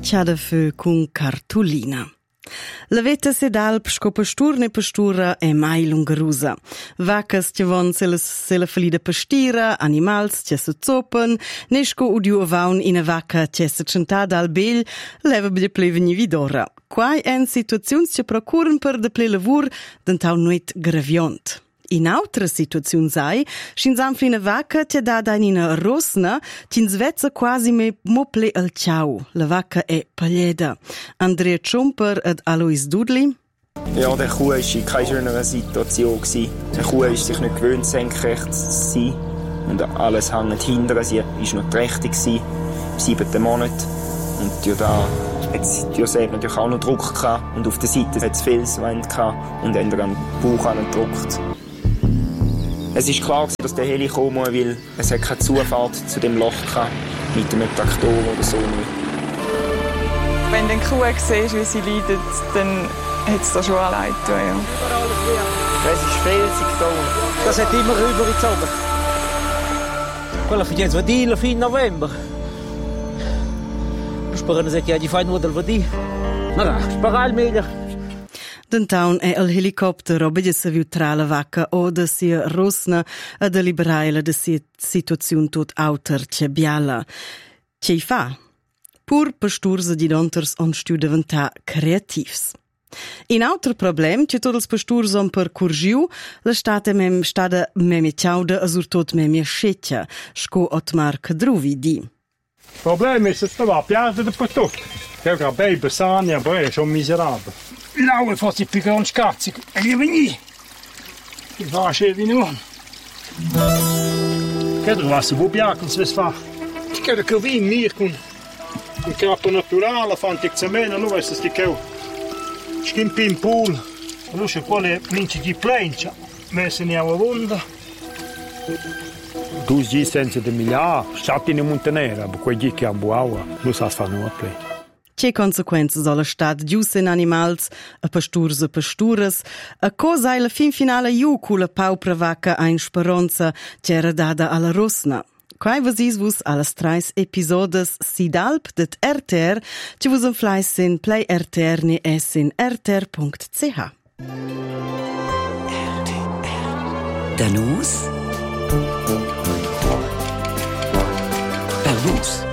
Ciada fö con cartolina. La veta sedalp sco pastur ne pastura è mai lungarusa. Vacas che von se la falida pastira, animals che se zoppen, nesco udiu avaun in a vaca che se centada al bel, leva bile pleveni vidora. Quai en situazions che procuren per de ple lavur d'entau nuet graviont. In altra situaziun sai, scinzam flina vaca te dada in una rosna, tin svezza quasi me mople al ciao. La vaca è paglieda. Andrea Tschumper ed Alois Dudli. Ja, der Kuh war in keiner schöneren Situation. Die Kuh ist sich nicht gewöhnt, senkrecht zu sein. Und alles hängt hinter. Sie war noch trächtig im 7. Monat. Und ja, da hat sie natürlich auch noch Druck gehabt. Und auf der Seite hat es viel Wind gehabt. Und dann am Bauch angedruckt. Es war klar, dass der Heli kommen muss, weil es keine Zufahrt zu dem Loch hatte, mit einem Traktor oder so. Wenn du die Kuh siehst, wie sie leidet, dann hat es da schon allein getan, ja. Es ist felsig da. Das hat immer rübergezogen. Quella faceva vadillo fino a novembre. Sperano se che gli fai nuovo del vadì. Ma no, spara meglio. D'entaun è il helicopter obede se viu tra la vaca o da sia rosna a da liberaila da sia situaziun tot auter ce biala. Ce fa? Pur pastursa di donters on stiu diventa creativs. In auter problem, che tot els pasturs on per curgiu, la stada meme ciauda asur tot meme scetja, sco Otmar Kadruvi di. Il problema è che stava a piazza di pastor. Che era baby sani, ma sono miserabile. Lauwe fast die picker und Skatz. Ich bin nie. Ich war schön wie nur. Kijk, er was de boepjakens was van. Ik heb de Kelvin hier kon. Een kapper naturale van ik te menen, nu is het die kel. Schimp in pool. Nu is quale mince di plencia. Messen in jouw wonda. Dus die senza de miljard. Schat in de Montenera, maar quei che ambuaua. Nu sa fa nu play. Che consequenze soll stat giusen animals, a pasturs a pasturas, a cosa è la fin finale iu cu la paupra vaca a in speranza c'era dada alla rosna. Quai vasis vus alles 3 episodes sidalp det RTR, ci vus fleiss sin play RTR ne es in rtr.ch. Danus? Danus.